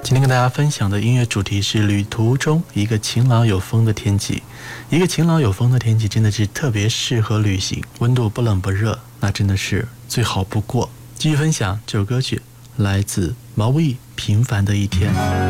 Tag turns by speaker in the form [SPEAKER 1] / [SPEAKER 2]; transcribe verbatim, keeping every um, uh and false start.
[SPEAKER 1] 今天跟大家分享的音乐主题是旅途中一个晴朗有风的天气。一个晴朗有风的天气真的是特别适合旅行，温度不冷不热，那真的是最好不过。继续分享这首歌曲，来自毛不易《平凡的一天》。